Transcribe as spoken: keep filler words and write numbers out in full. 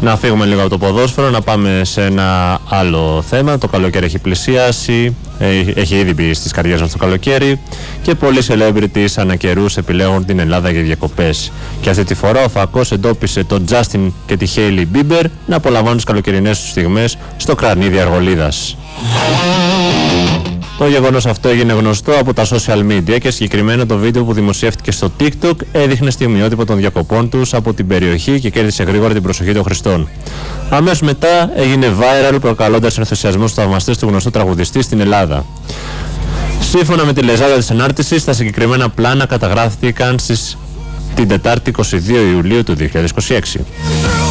Να φύγουμε λίγο από το ποδόσφαιρο, να πάμε σε ένα άλλο θέμα. Το καλοκαίρι έχει πλησιάσει, έχει ήδη μπει στις καρδιές μας το καλοκαίρι και πολλοί celebrities ανά καιρούς επιλέγουν την Ελλάδα για διακοπές. Και αυτή τη φορά ο Φακός εντόπισε τον Justin και τη Hailey Bieber να απολαμβάνουν τις καλοκαιρινές τους στιγμές στο κρανίδι Αργολίδας. Το γεγονός αυτό έγινε γνωστό από τα social media και συγκεκριμένα το βίντεο που δημοσιεύτηκε στο TikTok έδειχνε στιγμιότυπο των διακοπών τους από την περιοχή και κέρδισε γρήγορα την προσοχή των χρηστών. Αμέσως μετά έγινε viral προκαλώντας ενθουσιασμό στους θαυμαστές του γνωστού τραγουδιστή στην Ελλάδα. Σύμφωνα με τη λεζάδα της ανάρτησης, τα συγκεκριμένα πλάνα καταγράφηκαν στις την Τετάρτη είκοσι δύο Ιουλίου του δύο χιλιάδες είκοσι έξι.